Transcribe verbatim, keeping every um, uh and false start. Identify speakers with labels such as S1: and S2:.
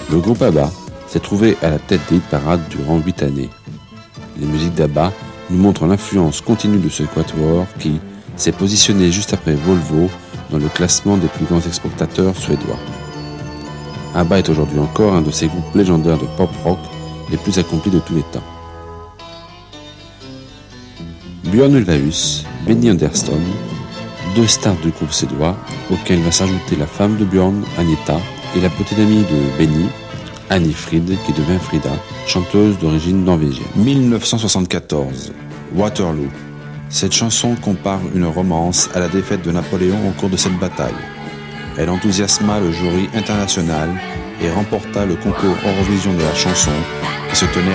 S1: Le groupe ABBA s'est trouvé à la tête des hit-parades durant huit années. Les musiques d'ABBA nous montrent l'influence continue de ce quatuor qui s'est positionné juste après Volvo dans le classement des plus grands exportateurs suédois. ABBA est aujourd'hui encore un de ces groupes légendaires de pop-rock les plus accomplis de tous les temps. Björn Ulvaeus, Benny Andersson, deux stars du groupe suédois, auxquels va s'ajouter la femme de Björn, Anita, et la petite amie de Benny, Annie Frid, qui devient Frida, chanteuse d'origine norvégienne. dix-neuf cent soixante-quatorze, Waterloo. Cette chanson compare une romance à la défaite de Napoléon au cours de cette bataille. Elle enthousiasma le jury international et remporta le concours Eurovision de la chanson qui se tenait